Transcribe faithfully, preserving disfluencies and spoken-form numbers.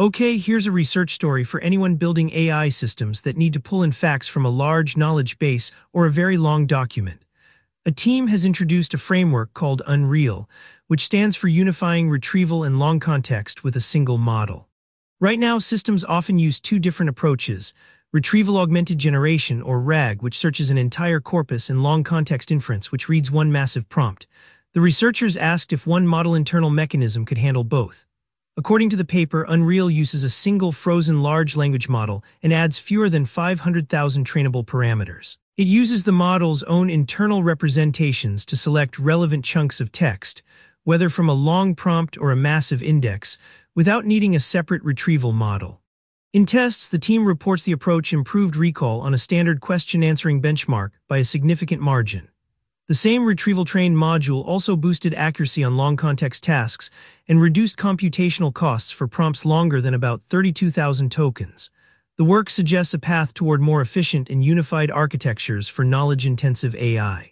Okay, here's a research story for anyone building A I systems that need to pull in facts from a large knowledge base or a very long document. A team has introduced a framework called Unreal, which stands for Unifying Retrieval and Long Context with a Single Model. Right now, systems often use two different approaches: Retrieval Augmented Generation, or RAG, which searches an entire corpus, and Long Context Inference, which reads one massive prompt. The researchers asked if one model internal mechanism could handle both. According to the paper, Unreal uses a single frozen large language model and adds fewer than five hundred thousand trainable parameters. It uses the model's own internal representations to select relevant chunks of text, whether from a long prompt or a massive index, without needing a separate retrieval model. In tests, the team reports the approach improved recall on a standard question-answering benchmark by a significant margin. The same retrieval-trained module also boosted accuracy on long-context tasks and reduced computational costs for prompts longer than about thirty-two thousand tokens. The work suggests a path toward more efficient and unified architectures for knowledge-intensive A I.